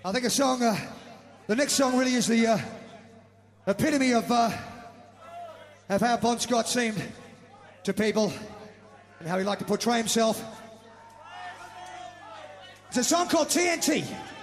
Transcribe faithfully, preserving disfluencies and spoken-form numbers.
I think a song, uh, the next song really is the uh, epitome of, uh, of how Bon Scott seemed to people and how he liked to portray himself. It's a song called T N T.